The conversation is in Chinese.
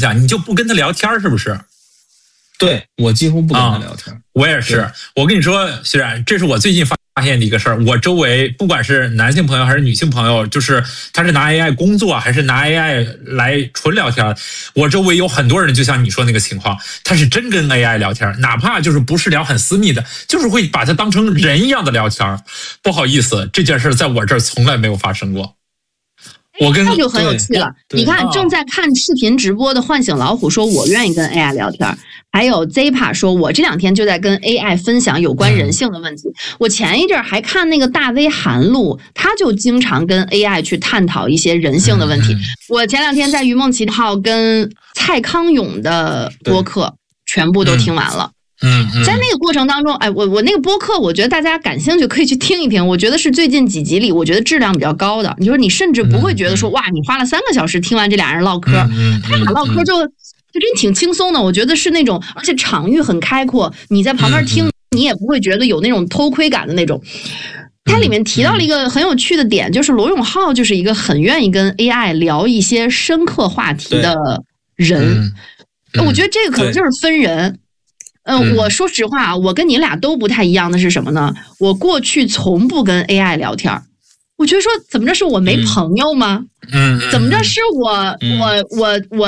下，你就不跟他聊天是不是？ 对，我几乎不跟他聊天。 我也是。我跟你说，徐冉，这是我最近发现的一个事儿。我周围不管是男性朋友还是女性朋友，就是他是拿 AI 工作还是拿 AI 来纯聊天，我周围有很多人就像你说那个情况，他是真跟 AI 聊天，哪怕就是不是聊很私密的，就是会把它当成人一样的聊天。不好意思，这件事在我这儿从来没有发生过。 那就很有趣了。你看，正在看视频直播的唤醒老虎说：“我愿意跟 AI 聊天。”还有 Zpa 说：“我这2天就在跟 AI 分享有关人性的问题。”我前一阵还看那个大 V 韩露，他就经常跟 AI 去探讨一些人性的问题。我前2天在于梦奇号跟蔡康永的播客全部都听完了。在那个过程当中，我那个播客，我觉得大家感兴趣可以去听一听。我觉得是最近几集里，我觉得质量比较高的。你说你甚至不会觉得说，哇，你花了3个小时听完这俩人唠嗑，他俩唠嗑就真挺轻松的。我觉得是那种，而且场域很开阔，你在旁边听，你也不会觉得有那种偷窥感的那种。它里面提到了一个很有趣的点，就是罗永浩就是一个很愿意跟 AI 聊一些深刻话题的人。我觉得这个可能就是分人。我说实话啊，我跟你俩都不太一样的是什么呢？我过去从不跟 AI 聊天，我觉得说怎么着是我没朋友吗？怎么着是我